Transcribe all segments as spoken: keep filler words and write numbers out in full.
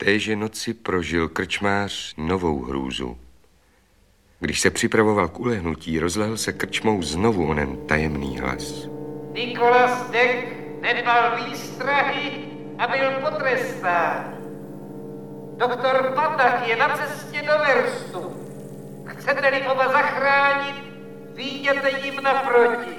Téže noci prožil krčmář novou hrůzu. Když se připravoval k ulehnutí, rozlehl se krčmou znovu onen tajemný hlas. Nikolas Deck nedbal výstrahy a byl potrestán. Doktor Patak je na cestě do Verstu. Chcete-li oba zachránit, vyjděte jim naproti.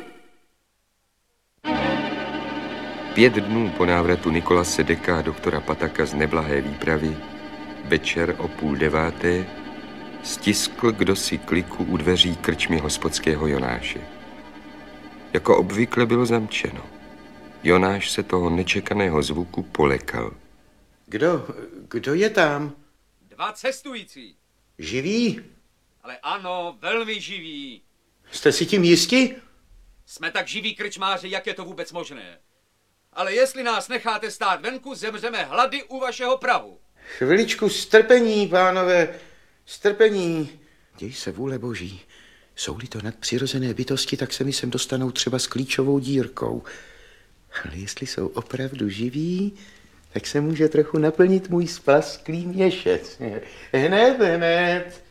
Pět dnů po návratu Nikolase Decka a doktora Pataka z neblahé výpravy, večer o půl deváté, stiskl kdosi kliku u dveří krčmy hospodského Jonáše. Jako obvykle bylo zamčeno. Jonáš se toho nečekaného zvuku polekal. Kdo? Kdo je tam? Dva cestující. Živí? Ale ano, velmi živí. Jste si tím jisti? Jsme tak živí krčmáři, jak je to vůbec možné. Ale jestli nás necháte stát venku, zemřeme hlady u vašeho prahu. Chviličku strpení, pánové, strpení. Děj se vůle boží. Jsou-li to nadpřirozené bytosti, tak se mi sem dostanou třeba s klíčovou dírkou. Ale jestli jsou opravdu živí, tak se může trochu naplnit můj splasklý měšec. Hned, hned.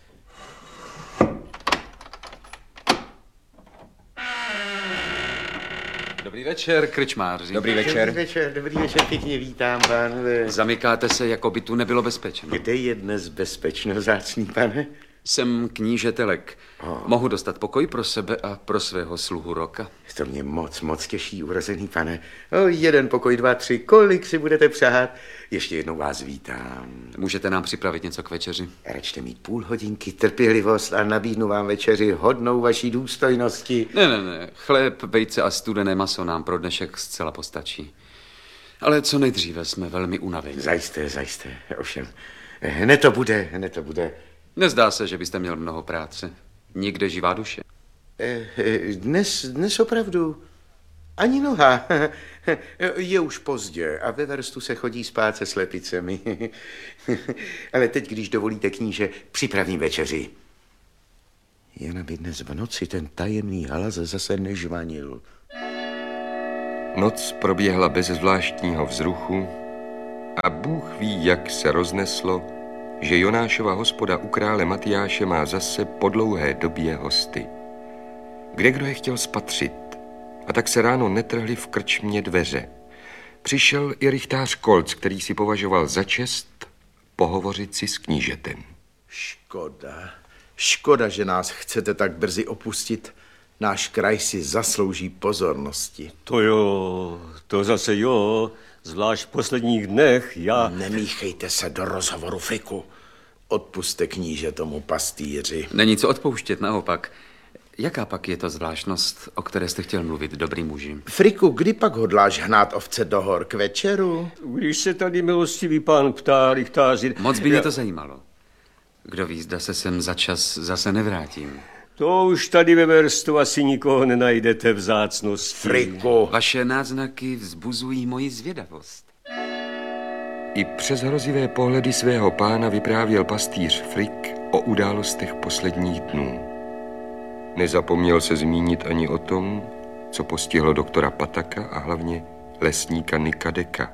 Dobrý večer, krčmáři. Dobrý večer. Dobrý večer, dobrý večer, pěkně vítám, pánové. Zamykáte se, jako by tu nebylo bezpečno. Kde je dnes bezpečno, vzácný pane? Jsem kníže Telek. Oh. Mohu dostat pokoj pro sebe a pro svého sluhu Roka? To mě moc, moc těší, urozený pane. O, jeden pokoj, dva, tři, kolik si budete přát. Ještě jednou vás vítám. Můžete nám připravit něco k večeři? Račte mít půl hodinky trpělivost a nabídnu vám večeři hodnou vaší důstojnosti. Ne, ne, ne. Chléb, vejce a studené maso nám pro dnešek zcela postačí. Ale co nejdříve, jsme velmi unavení. Zajisté, zajisté. Ovšem, hned to bude, hned to bude. Nezdá se, že byste měl mnoho práce. Nikde živá duše. Dnes, dnes opravdu ani noha. Je už pozdě a ve Verstu se chodí spát se slepicemi. Ale teď, když dovolíte, kníže, připravím večeři. Jen aby dnes v noci ten tajemný hlas zase nežvanil. Noc proběhla bez zvláštního vzruchu a Bůh ví, jak se rozneslo, že Jonášova hospoda u krále Matyáše má zase po dlouhé době hosty. Kdekdo je chtěl spatřit, a tak se ráno netrhli v krčmě dveře. Přišel i rychtář Kolc, který si považoval za čest pohovořit si s knížetem. Škoda, škoda, že nás chcete tak brzy opustit. Náš kraj si zaslouží pozornosti. To jo, to zase jo, zvlášť v posledních dnech já... Nemíchejte se do rozhovoru, Friku. Odpuste kníže tomu pastýři. Není co odpouštět, naopak. Jaká pak je to zvláštnost, o které jste chtěl mluvit, dobrý muži? Friku, kdy pak hodláš hnát ovce do hor k večeru? Když se tady milostivý pán ptá, rychtáři... Moc by mě to zajímalo. Kdo ví, zda se sem za čas zase nevrátím. To už tady ve Verstu asi nikoho nenajdete vzácnosti. Friku. Vaše náznaky vzbuzují moji zvědavost. I přes hrozivé pohledy svého pána vyprávěl pastýř Frik o událostech posledních dnů. Nezapomněl se zmínit ani o tom, co postihlo doktora Pataka a hlavně lesníka Nika Decka.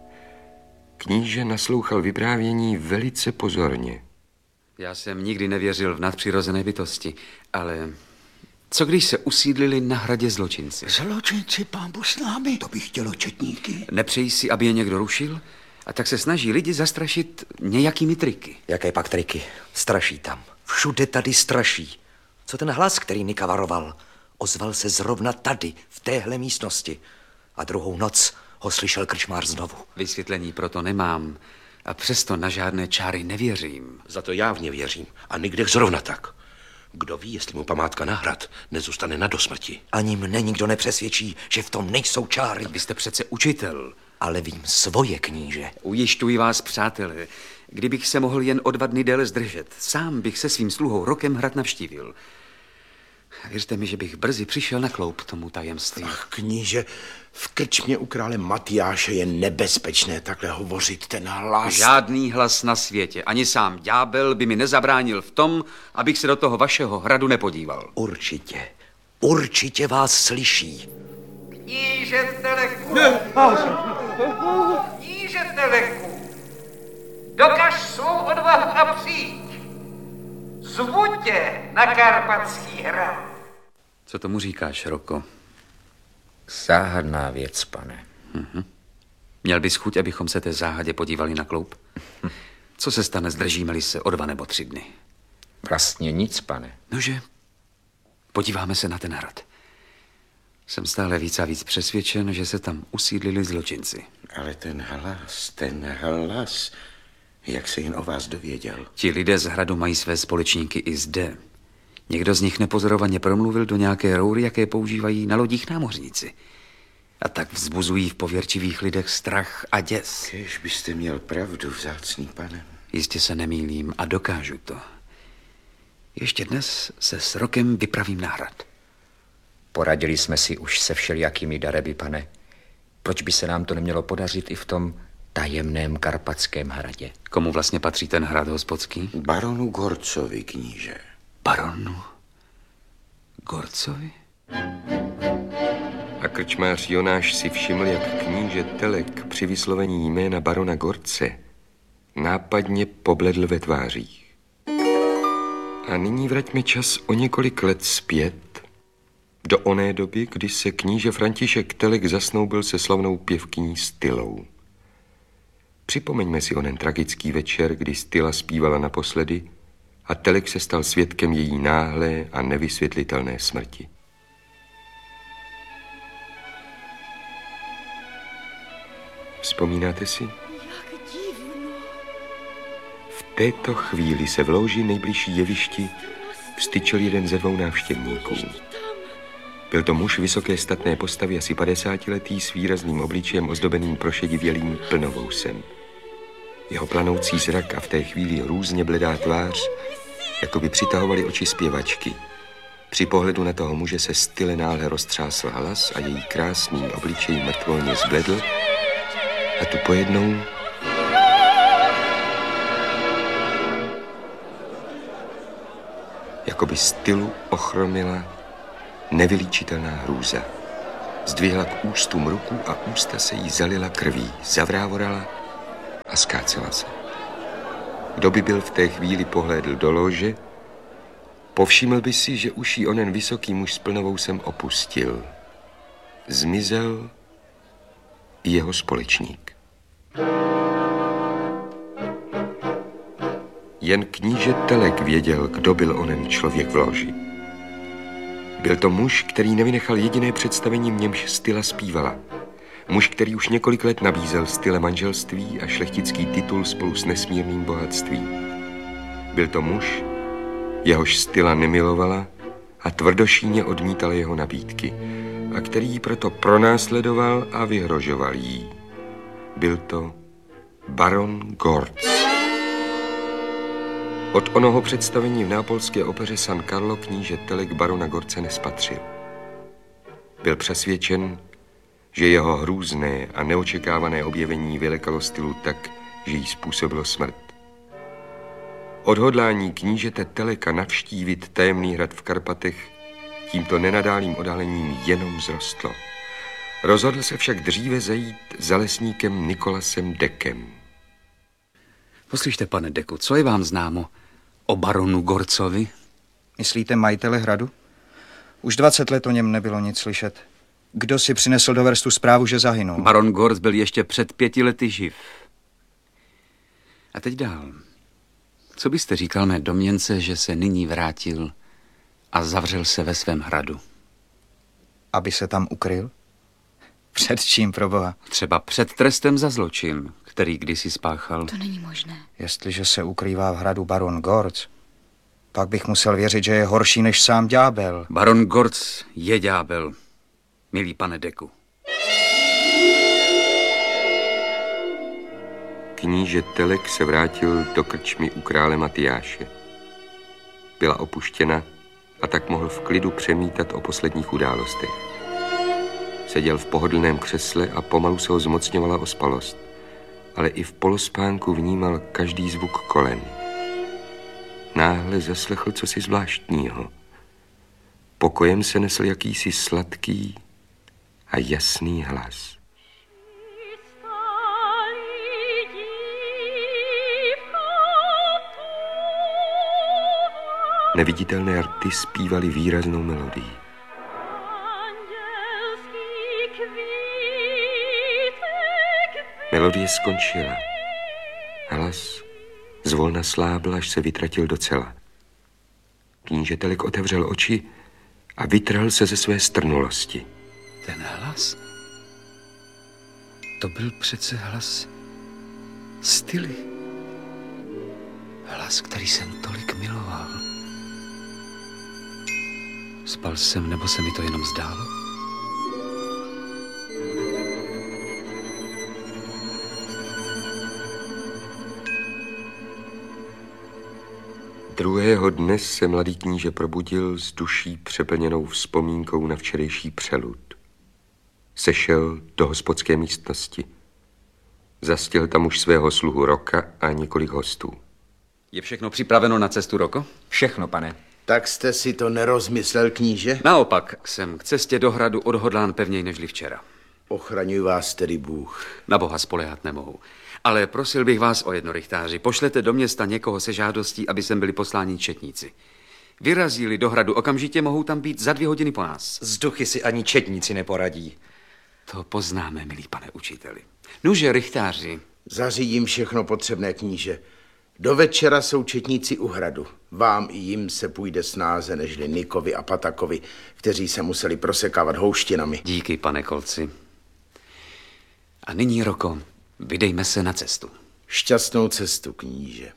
Kníže naslouchal vyprávění velice pozorně. Já jsem nikdy nevěřil v nadpřirozené bytosti, ale co když se usídlili na hradě zločinci? Zločinci, pánbu s námi, to bych chtělo četníky. Nepřejí si, aby je někdo rušil? A tak se snaží lidi zastrašit nějakými triky. Jaké pak triky? Straší tam. Všude tady straší. Co ten hlas, který Nika varoval? Ozval se zrovna tady, v téhle místnosti. A druhou noc ho slyšel krčmář znovu. Vysvětlení proto nemám a přesto na žádné čáry nevěřím. Za to já v ně věřím a Nikdech zrovna tak. Kdo ví, jestli mu památka na hrad nezůstane na dosmrti. Ani mne nikdo nepřesvědčí, že v tom nejsou čáry. Vy jste přece učitel. Ale vím svoje, kníže. Ujišťuji vás, přátelé, kdybych se mohl jen o dva dny déle zdržet, sám bych se svým sluhou Rokem hrad navštívil. Věřte mi, že bych brzy přišel na kloup tomu tajemství. Ach, kníže, v krčmě u krále Matyáše je nebezpečné takhle hovořit ten hlas. Žádný hlas na světě, ani sám ďábel by mi nezabránil v tom, abych se do toho vašeho hradu nepodíval. Určitě, určitě vás slyší. Kníže Teleku! Kníže Teleku! Dokaž svou odvahu a přijď. Zvu tě na Karpatský hrad. Co tomu říkáš, Roko? Záhadná věc, pane. Mhm. Měl bys chuť, abychom se té záhadě podívali na kloup? Co se stane, zdržíme-li se o dva nebo tři dny? Vlastně nic, pane. Nože, podíváme se na ten hrad. Jsem stále víc a víc přesvědčen, že se tam usídlili zločinci. Ale ten hlas, ten hlas, jak se jen o vás dověděl. Ti lidé z hradu mají své společníky i zde. Někdo z nich nepozorovaně promluvil do nějaké roury, jaké používají na lodích námořníci. A tak vzbuzují v pověrčivých lidech strach a děs. Kéž byste měl pravdu, vzácný pane. Jistě se nemýlím a dokážu to. Ještě dnes se s Rokem vypravím na hrad. Poradili jsme si už se všelijakými dareby, pane. Proč by se nám to nemělo podařit i v tom tajemném Karpatském hradě? Komu vlastně patří ten hrad hospodský? Baronu Gorcovi, kníže. Baronu Gorcovi? A krčmář Jonáš si všiml, jak kníže Telek při vyslovení jména barona Gorce nápadně pobledl ve tvářích. A nyní vraťme čas o několik let zpět do oné doby, kdy se kníže František Telek zasnoubil se slavnou pěvkyní Stylou. Připomeňme si onen tragický večer, kdy Styla zpívala naposledy a Telek se stal svědkem její náhlé a nevysvětlitelné smrti. Vzpomínáte si? Jak divno. V této chvíli se v louži nejbližší jevišti vstyčil jeden ze dvou návštěvníků. Byl to muž vysoké statné postavy, asi padesátiletý, s výrazným obličejem ozdobeným prošedivělým plnovousem. Jeho planoucí zrak a v té chvíli různě bledá tvář, jako by přitahovali oči zpěvačky. Při pohledu na toho muže se Style náhle roztřásl hlas a její krásný obličej mrtvolně zbledl a tu pojednou jako by Stylu ochromila nevylíčitelná hrůza. Zdvihla k ústům ruku a ústa se jí zalila krví, zavrávorala a skácela se. Kdo by byl v té chvíli pohlédl do lože, povšiml by si, že už jí onen vysoký muž s plnovousem opustil. Zmizel i jeho společník. Jen kníže Telek věděl, kdo byl onen člověk v loži. Byl to muž, který nevynechal jediné představení, v němž Styla zpívala. Muž, který už několik let nabízel Style manželství a šlechtický titul spolu s nesmírným bohatstvím. Byl to muž, jehož Styla nemilovala a tvrdošíně odmítala jeho nabídky, a který ji proto pronásledoval a vyhrožoval jí. Byl to baron Gorc. Od onoho představení v nápolské opeře San Carlo kníže Telek barona Gorce nespatřil. Byl přesvědčen, že jeho hrůzné a neočekávané objevení vylekalo Stylu tak, že jí způsobilo smrt. Odhodlání knížete Teleka navštívit tajemný hrad v Karpatech tímto nenadálým odhalením jenom vzrostlo. Rozhodl se však dříve zajít za lesníkem Nikolasem Dekem. Poslyšte, pane Deku, co je vám známo o baronu Gorcovi? Myslíte majitele hradu? Už dvacet let o něm nebylo nic slyšet. Kdo si přinesl do verstu zprávu, že zahynul? Baron Gorc byl ještě před pěti lety živ. A teď dál. Co byste říkal mé domněnce, že se nyní vrátil a zavřel se ve svém hradu? Aby se tam ukryl? Před čím, proboha? Třeba před trestem za zločin, který kdysi spáchal. To není možné. Jestliže se ukrývá v hradu baron Gorc, pak bych musel věřit, že je horší než sám ďábel. Baron Gorc je ďábel, milý pane Deku. Kníže Telek se vrátil do krčmy u krále Matyáše. Byla opuštěna a tak mohl v klidu přemítat o posledních událostech. Seděl v pohodlném křesle a pomalu se ho zmocňovala ospalost, ale i v polospánku vnímal každý zvuk kolen. Náhle zaslechl cosi zvláštního. Pokojem se nesl jakýsi sladký a jasný hlas. Neviditelné rty zpívaly výraznou melodii. Melodie skončila. Hlas zvolna slábl, až se vytratil docela. Kníže Telek otevřel oči a vytrhl se ze své strnulosti. Ten hlas? To byl přece hlas Styly. Hlas, který jsem tolik miloval. Spal jsem, nebo se mi to jenom zdálo? Druhého dne se mladý kníže probudil s duší přeplněnou vzpomínkou na včerejší přelud. Sešel do hospodské místnosti. Zastil tam už svého sluhu Roka a několik hostů. Je všechno připraveno na cestu, Roko? Všechno, pane. Tak jste si to nerozmyslel, kníže? Naopak, jsem k cestě do hradu odhodlán pevněji nežli včera. Ochraňuj vás tedy Bůh. Na Boha spoléhat nemohu. Ale prosil bych vás o jedno, rychtáři. Pošlete do města někoho se žádostí, aby sem byli posláni četníci. Vyrazí-li do hradu okamžitě, mohou tam být za dvě hodiny po nás. Z duchy si ani četníci neporadí. To poznáme, milý pane učiteli. Nuže, rychtáři. Zařídím všechno potřebné, kníže. Do večera jsou četníci u hradu. Vám i jim se půjde snáze nežli Nikovi a Patakovi, kteří se museli prosekávat houštinami. Díky, pane Kolci. A nyní, Roko, vydejme se na cestu. Šťastnou cestu, kníže.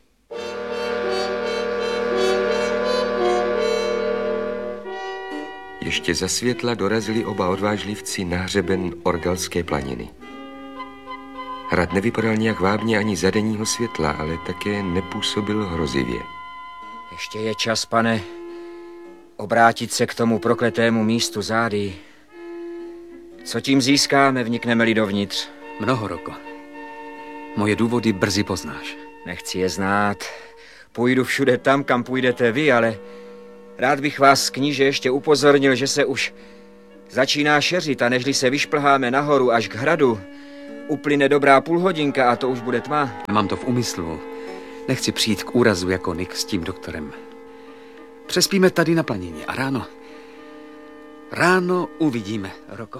Ještě za světla dorazili oba odvážlivci na hřeben Orgalské planiny. Hrad nevypadal nějak vábně ani za denního světla, ale také nepůsobil hrozivě. Ještě je čas, pane, obrátit se k tomu prokletému místu zády. Co tím získáme, vnikneme-li dovnitř? Mnoho, Roko. Moje důvody brzy poznáš. Nechci je znát. Půjdu všude tam, kam půjdete vy, ale rád bych vás, kníže, ještě upozornil, že se už začíná šeřit a nežli se vyšplháme nahoru až k hradu, uplyne dobrá půlhodinka a to už bude tma. Mám to v úmyslu. Nechci přijít k úrazu jako Nick s tím doktorem. Přespíme tady na planině a ráno, ráno uvidíme, Roko.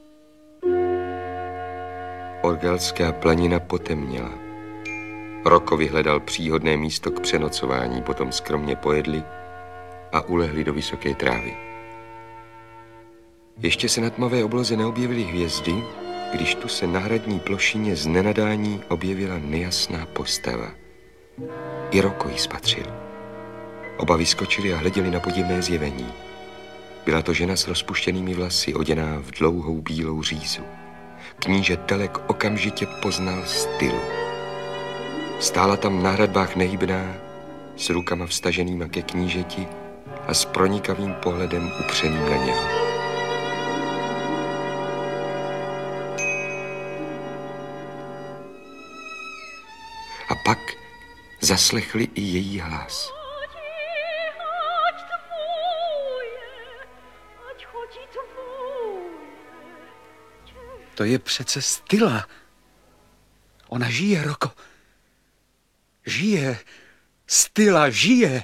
Orgalská planina potemněla. Roko vyhledal příhodné místo k přenocování, potom skromně pojedli a ulehli do vysoké trávy. Ještě se na tmavé obloze neobjevily hvězdy, když tu se na hradní plošině z nenadání objevila nejasná postava. I Roko ji spatřil. Oba vyskočili a hleděli na podivné zjevení. Byla to žena s rozpuštěnými vlasy, oděná v dlouhou bílou řízu. Kníže Telek okamžitě poznal Stylu. Stála tam na hradbách nehybná, s rukama vstaženýma ke knížeti a s pronikavým pohledem upřeným na něho. A pak zaslechli i její hlas. To je přece Styla. Ona žije, Roko. Žije. Styla žije.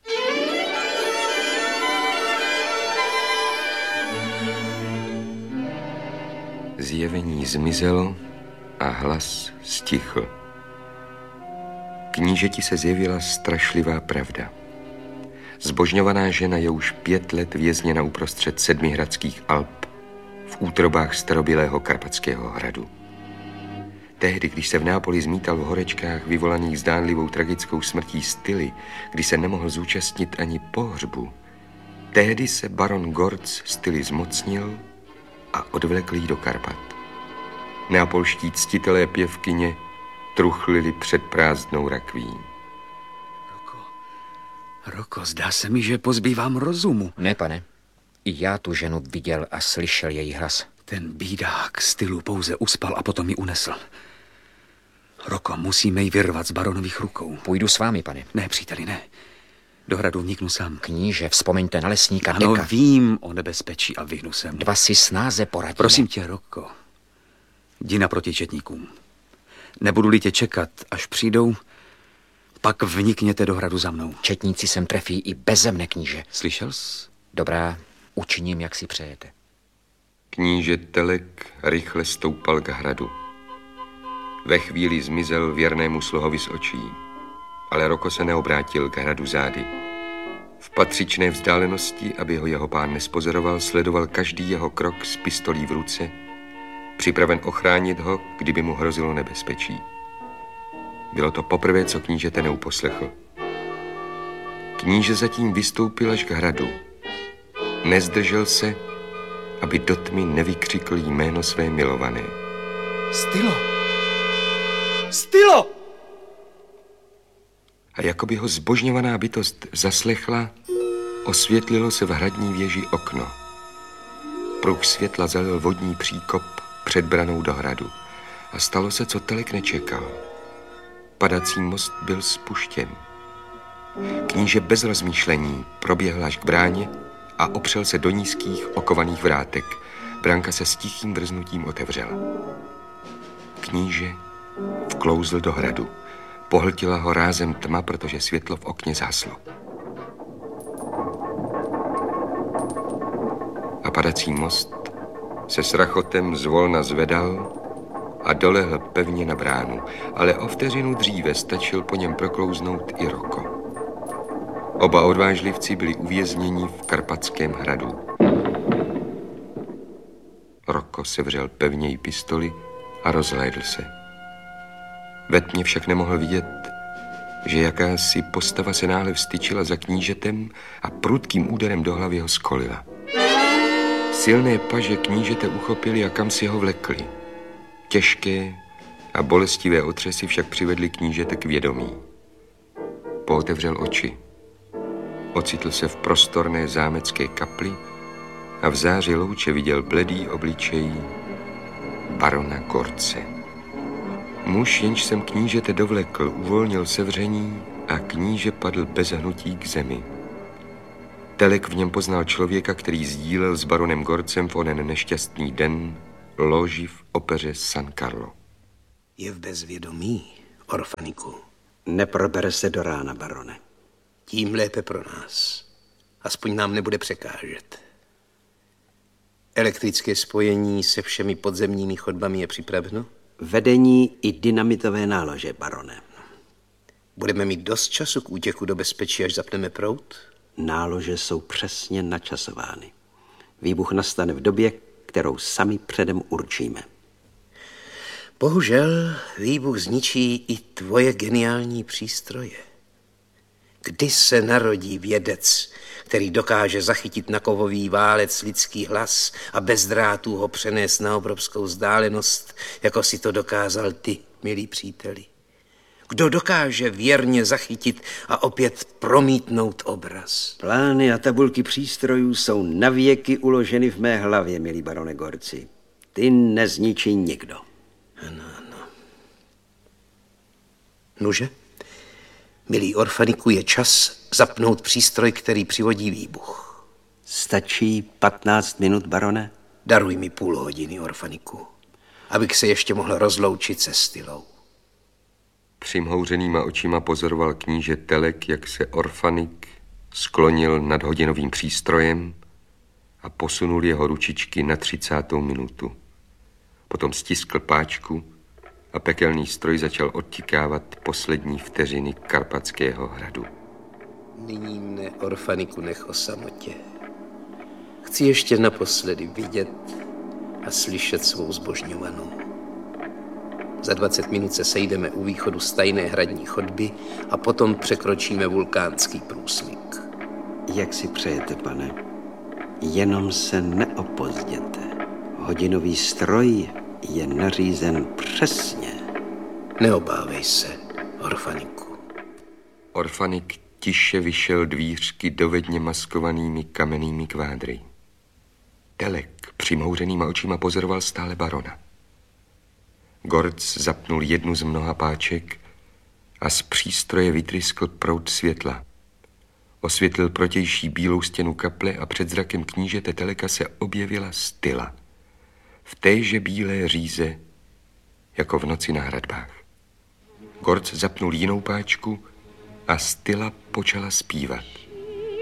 Zjevení zmizelo a hlas stichl. Knížeti se zjevila strašlivá pravda. Zbožňovaná žena je už pět let vězněna uprostřed sedmihradských Alp v útrobách starobylého Karpatského hradu. Tehdy, když se v Neapoli zmítal v horečkách vyvolaných zdánlivou tragickou smrtí Styly, kdy se nemohl zúčastnit ani pohřbu, tehdy se baron Gorc Styly zmocnil a odvlekl jí do Karpat. Neapolští ctitelé pěvkyně truchlili před prázdnou rakví. Roko, Roko, zdá se mi, že pozbývám rozumu. Ne, pane. I já tu ženu viděl a slyšel její hlas. Ten bídák Stylu pouze uspal a potom ji unesl. Roko, musíme ji vyrvat z baronových rukou. Půjdu s vámi, pane. Ne, příteli, ne. Do hradu vniknu sám. Kníže, vzpomeňte na lesníka Ano, Deka. vím o nebezpečí a vyhnu se mu. Dva si snáze poradíme. Prosím tě, Roko, jdi naproti četníkům. Nebudu-li tě čekat, až přijdou, pak vnikněte do hradu za mnou. Četníci sem trefí i beze mne, kníže. Slyšel jsi? Dobrá, učiním, jak si přejete. Kníže Telek rychle stoupal k hradu. Ve chvíli zmizel věrnému sluhovi z očí, ale Roko se neobrátil k hradu zády. V patřičné vzdálenosti, aby ho jeho pán nespozoroval, sledoval každý jeho krok s pistolí v ruce, připraven ochránit ho, kdyby mu hrozilo nebezpečí. Bylo to poprvé, co knížete neuposlechl. Kníže zatím vystoupil až k hradu. Nezdržel se, aby do tmy nevykřikl jméno své milované. Stylo! Stylo! A jako by ho zbožňovaná bytost zaslechla, osvětlilo se v hradní věži okno. Pruh světla zalil vodní příkop před branou do hradu. A stalo se, co Telek nečekal. Padací most byl spuštěn. Kníže bez rozmýšlení proběhl až k bráně a opřel se do nízkých okovaných vrátek. Bránka se s tichým vrznutím otevřela. Kníže vklouzl do hradu. Pohltila ho rázem tma, protože světlo v okně zhaslo. A padací most se s rachotem zvolna zvedal a dolehl pevně na bránu, ale o vteřinu dříve stačil po něm proklouznout i Roko. Oba odvážlivci byli uvězněni v Karpatském hradu. Roko sevřel pevněji pistoli a rozhlédl se. Ve tmě však nemohl vidět, že jakási postava se náhle vstyčila za knížetem a prudkým úderem do hlavy ho skolila. Silné paže knížete uchopili a kam si ho vlekli. Těžké a bolestivé otřesy však přivedly knížete k vědomí. Pootevřel oči. Ocitl se v prostorné zámecké kapli a v záři louče viděl bledý obličej barona Gorce. Muž, jenž jsem knížete dovlekl, uvolnil sevření a kníže padl bez hnutí k zemi. Telek v něm poznal člověka, který sdílel s baronem Gorcem v onen nešťastný den loži v opeře San Carlo. Je v bezvědomí, Orfaniku. Neprobere se do rána, barone. Tím lépe pro nás. Aspoň nám nebude překážet. Elektrické spojení se všemi podzemními chodbami je připraveno? Vedení i dynamitové nálože, barone. Budeme mít dost času k útěku do bezpečí, až zapneme proud? Nálože jsou přesně načasovány. Výbuch nastane v době, kterou sami předem určíme. Bohužel výbuch zničí i tvoje geniální přístroje. Kdy se narodí vědec, který dokáže zachytit na kovový válec lidský hlas a bez drátů ho přenést na obrovskou vzdálenost, jako si to dokázal ty, milí příteli? Kdo dokáže věrně zachytit a opět promítnout obraz? Plány a tabulky přístrojů jsou navěky uloženy v mé hlavě, milí barone Gorci. Ty nezničí nikdo. Ano, ano. Nuže? Milý Orfaniku, je čas zapnout přístroj, který přivodí výbuch. Stačí patnáct minut, barone? Daruj mi půl hodiny, Orfaniku, abych se ještě mohl rozloučit se Stylou. Přimhouřenýma očima pozoroval kníže Telek, jak se Orfanik sklonil nad hodinovým přístrojem a posunul jeho ručičky na třicátou minutu. Potom stiskl páčku a pekelný stroj začal odtikávat poslední vteřiny Karpatského hradu. Nyní mne, Orfaniku, nech o samotě. Chci ještě naposledy vidět a slyšet svou zbožňovanou. Za dvacet minut se sejdeme u východu z tajné hradní chodby a potom překročíme vulkánský průsmyk. Jak si přejete, pane? Jenom se neopozděte. Hodinový stroj je nařízen přesně. Neobávej se, Orfaniku. Orfanik tiše vyšel dvířky dovedně maskovanými kamennými kvádry. Telek přimhouřenýma očima pozoroval stále barona. Gorc zapnul jednu z mnoha páček a z přístroje vytryskl proud světla. Osvětlil protější bílou stěnu kaple a před zrakem knížete Teleka se objevila Styla. V téže bílé říze, jako v noci na hradbách. Gorc zapnul jinou páčku a Styla počala zpívat.